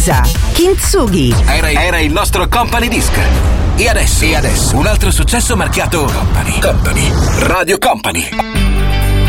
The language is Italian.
Elisa, Kintsugi. Era il nostro Company Disc. E adesso un altro successo marchiato Company. Radio Company.